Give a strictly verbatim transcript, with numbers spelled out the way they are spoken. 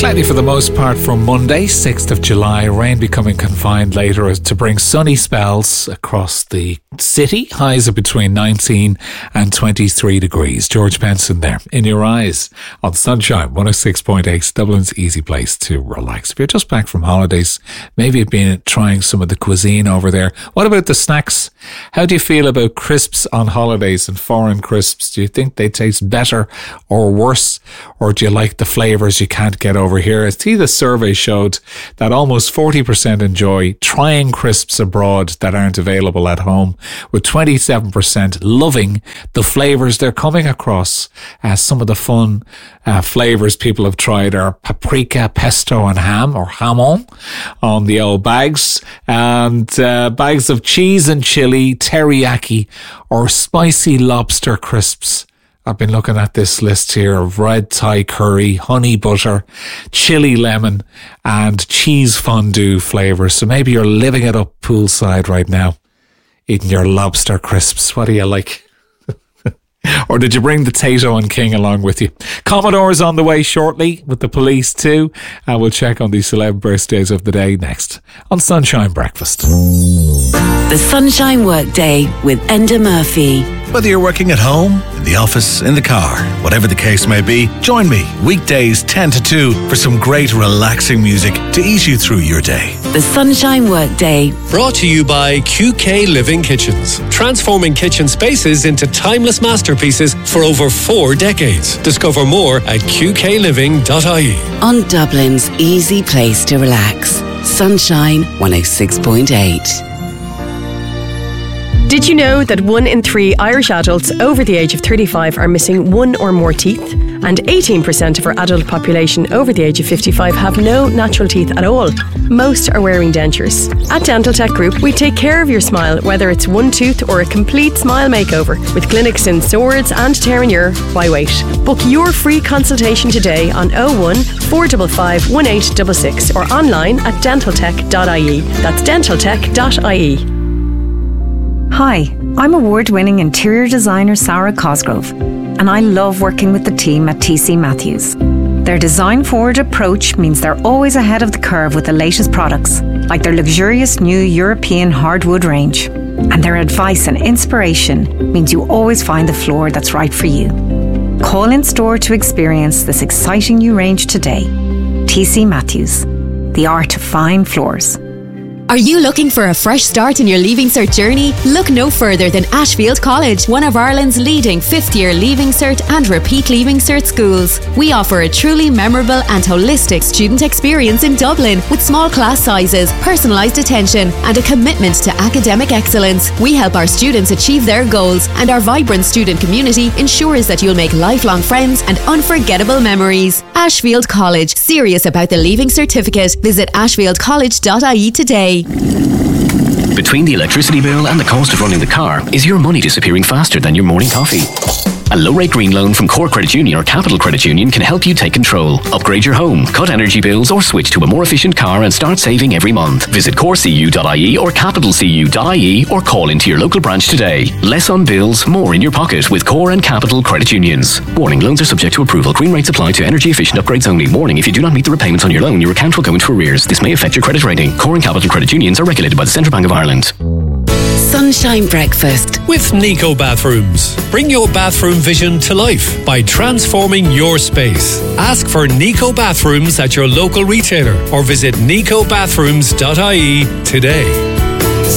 Cloudy for the most part from Monday, sixth of July. Rain becoming confined later as to bring sunny spells across the city. Highs are between nineteen and twenty-three degrees. George Benson there. In your eyes on Sunshine one oh six point eight, Dublin's easy place to relax. If you're just back from holidays, maybe you've been trying some of the cuisine over there. What about the snacks? How do you feel about crisps on holidays and foreign crisps? Do you think they taste better or worse? Or do you like the flavours you can't get over here? I see the survey showed that almost forty percent enjoy trying crisps abroad that aren't available at home, with twenty-seven percent loving the flavours they're coming across. Uh, some of the fun uh, flavours people have tried are paprika, pesto and ham, or hamon on the old bags, and uh, bags of cheese and chili, teriyaki or spicy lobster crisps. I've been looking at this list here of red Thai curry, honey butter, chili lemon and cheese fondue flavours. So maybe you're living it up poolside right now, eating your lobster crisps. What do you like? Or did you bring the Tato and King along with you? Commodore's on the way shortly with the police too. And we'll check on the celeb birthdays of the day next on Sunshine Breakfast. The Sunshine Workday with Enda Murphy. Whether you're working at home, in the office, in the car, whatever the case may be, join me weekdays ten to two for some great relaxing music to ease you through your day. The Sunshine Workday. Brought to you by Q K Living Kitchens. Transforming kitchen spaces into timeless masterpieces for over four decades. Discover more at q k living dot i e. On Dublin's easy place to relax. Sunshine one oh six point eight. Did you know that one in three Irish adults over the age of thirty-five are missing one or more teeth? And eighteen percent of our adult population over the age of fifty-five have no natural teeth at all. Most are wearing dentures. At Dental Tech Group, we take care of your smile, whether it's one tooth or a complete smile makeover. With clinics in Swords and Terenure, why wait? Book your free consultation today on oh one, four five five, one eight six six or online at dental tech dot i e. That's dental tech dot i e. Hi, I'm award-winning interior designer Sarah Cosgrove, and I love working with the team at T C Matthews. Their design-forward approach means they're always ahead of the curve with the latest products, like their luxurious new European hardwood range. And their advice and inspiration means you always find the floor that's right for you. Call in store to experience this exciting new range today. T C Matthews, the art of fine floors. Are you looking for a fresh start in your Leaving Cert journey? Look no further than Ashfield College, one of Ireland's leading fifth-year Leaving Cert and repeat Leaving Cert schools. We offer a truly memorable and holistic student experience in Dublin with small class sizes, personalised attention and a commitment to academic excellence. We help our students achieve their goals, and our vibrant student community ensures that you'll make lifelong friends and unforgettable memories. Ashfield College, serious about the Leaving Certificate. Visit ashfield college dot i e today. Between the electricity bill and the cost of running the car, is your money disappearing faster than your morning coffee? A low-rate green loan from Core Credit Union or Capital Credit Union can help you take control. Upgrade your home, cut energy bills or switch to a more efficient car and start saving every month. Visit core c u dot i e or capital c u dot i e or call into your local branch today. Less on bills, more in your pocket with Core and Capital Credit Unions. Warning, loans are subject to approval. Green rates apply to energy efficient upgrades only. Warning, if you do not meet the repayments on your loan, your account will go into arrears. This may affect your credit rating. Core and Capital Credit Unions are regulated by the Central Bank of Ireland. Sunshine Breakfast with Nico Bathrooms. Bring your bathroom vision to life by transforming your space. Ask for Nico Bathrooms at your local retailer or visit nico bathrooms dot i e today.